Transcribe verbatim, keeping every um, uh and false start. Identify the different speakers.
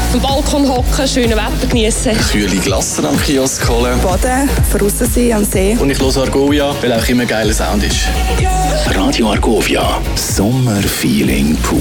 Speaker 1: Am Balkon hocken, schönes Wetter genießen.
Speaker 2: Kühle Glasse am Kiosk holen.
Speaker 3: Baden, draussen sein am See.
Speaker 2: Und ich höre Argovia, weil auch immer ein geiler Sound ist.
Speaker 4: Radio Argovia, Sommerfeeling pur.